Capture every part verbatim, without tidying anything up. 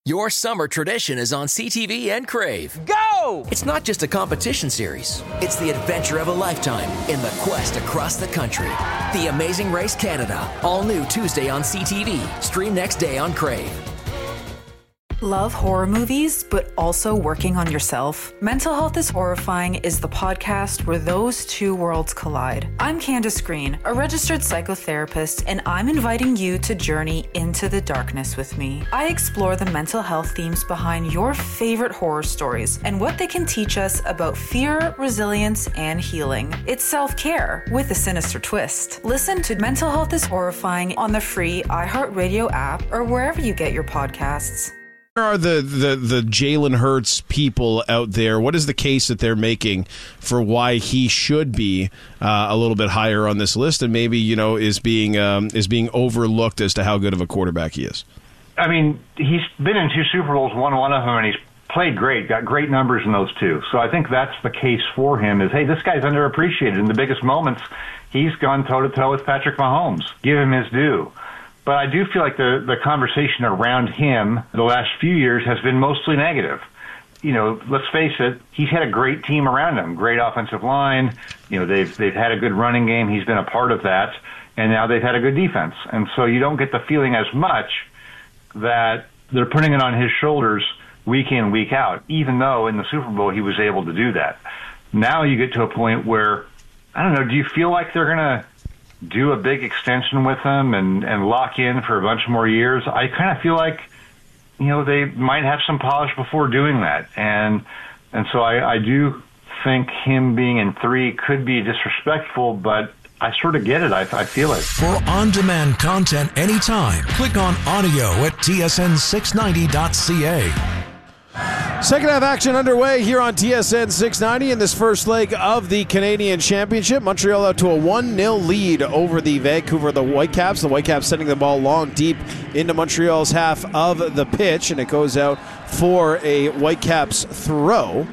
Your summer tradition is on C T V and Crave. Go! It's not just a competition series. It's the adventure of a lifetime in the quest across the country. The Amazing Race Canada. All new Tuesday on C T V. Stream next day on Crave. Love horror movies, but also working on yourself? Mental Health is Horrifying is the podcast where those two worlds collide. I'm Candace Green, a registered psychotherapist, and I'm inviting you to journey into the darkness with me. I explore the mental health themes behind your favorite horror stories and what they can teach us about fear, resilience, and healing. It's self-care with a sinister twist. Listen to Mental Health is Horrifying on the free iHeartRadio app or wherever you get your podcasts. Where are the, the, the Jalen Hurts people out there? What is the case that they're making for why he should be uh, a little bit higher on this list and maybe, you know, is being um, is being overlooked as to how good of a quarterback he is? I mean, he's been in two Super Bowls, won one of them, and he's played great, got great numbers in those two. So I think that's the case for him is, hey, this guy's underappreciated. In the biggest moments, he's gone toe-to-toe with Patrick Mahomes. Give him his due. But I do feel like the, the conversation around him the last few years has been mostly negative. You know, let's face it, he's had a great team around him, great offensive line. You know, they've they've had a good running game. He's been a part of that. And now they've had a good defense. And so you don't get the feeling as much that they're putting it on his shoulders week in, week out, even though in the Super Bowl he was able to do that. Now you get to a point where, I don't know, do you feel like they're going to do a big extension with him and, and lock in for a bunch more years? I kind of feel like, you know, they might have some polish before doing that. And and so I, I do think him being in three could be disrespectful, but I sort of get it. I, I feel it. For on-demand content anytime, click on audio at T S N six ninety dot C A. Second half action underway here on T S N six ninety in this first leg of the Canadian Championship. Montreal out to a one nil lead over the Vancouver the Whitecaps. The Whitecaps sending the ball long deep into Montreal's half of the pitch, and it goes out for a Whitecaps throw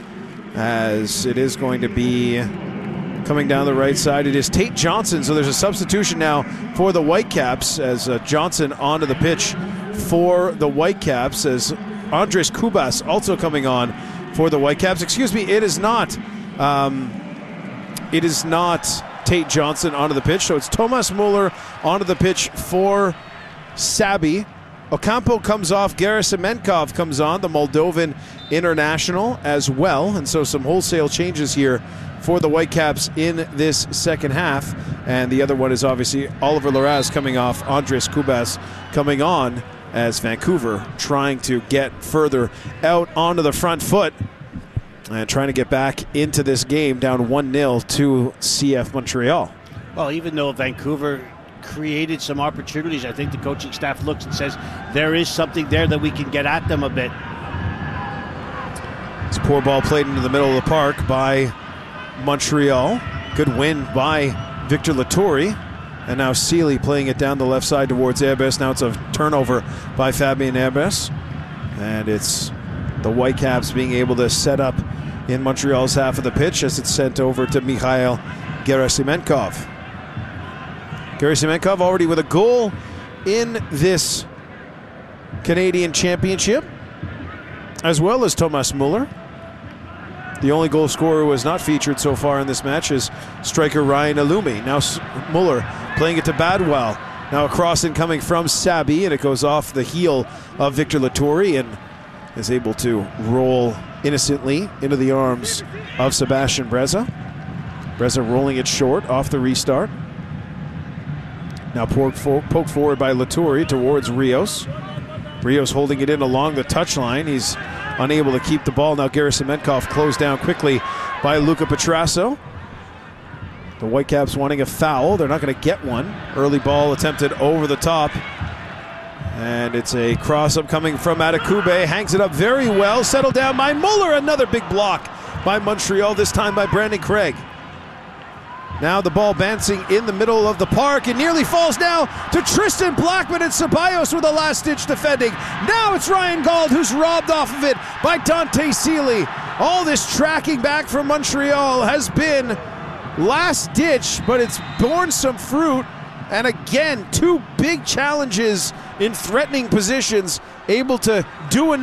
as it is going to be coming down the right side. It is Tate Johnson, so there's a substitution now for the Whitecaps as uh, Johnson onto the pitch for the Whitecaps as Andres Kubas also coming on for the Whitecaps. Excuse me, it is not. Um, it is not Tate Johnson onto the pitch. So it's Tomas Muller onto the pitch for Sabi. Ocampo comes off. Gerasimenkov comes on, the Moldovan international as well. And so some wholesale changes here for the Whitecaps in this second half. And the other one is obviously Oliver Larraz coming off. Andres Kubas coming on as Vancouver trying to get further out onto the front foot and trying to get back into this game down one nil to C F Montreal. Well, even though Vancouver created some opportunities, I think the coaching staff looks and says there is something there that we can get at them a bit. It's a poor ball played into the middle of the park by Montreal. Good win by Victor Latourie. And now Seeley playing it down the left side towards Erbes. Now it's a turnover by Fabien Erbes. And it's the Whitecaps being able to set up in Montreal's half of the pitch as it's sent over to Mikhail Gerasimenkov. Gerasimenkov already with a goal in this Canadian Championship, as well as Tomas Muller. The only goal scorer who was not featured so far in this match is striker Ryan Alumi. Now Muller playing it to Badwell. Now a cross in coming from Sabi, and it goes off the heel of Victor Latourie and is able to roll innocently into the arms of Sebastian Breza. Breza rolling it short off the restart. Now poked, for, poked forward by Latourie towards Rios. Rios holding it in along the touchline. He's unable to keep the ball. Now Gerasimenkov closed down quickly by Luca Petrasso. The Whitecaps wanting a foul. They're not going to get one. Early ball attempted over the top. And it's a cross-up coming from Adekugbe. Hangs it up very well. Settled down by Muller. Another big block by Montreal, this time by Brandon Craig. Now the ball bouncing in the middle of the park. It nearly falls now to Tristan Blackman and Ceballos with a last-ditch defending. Now it's Ryan Gauld who's robbed off of it by Dante Seeley. All this tracking back from Montreal has been last-ditch, but it's borne some fruit. And again, two big challenges in threatening positions, able to do enough.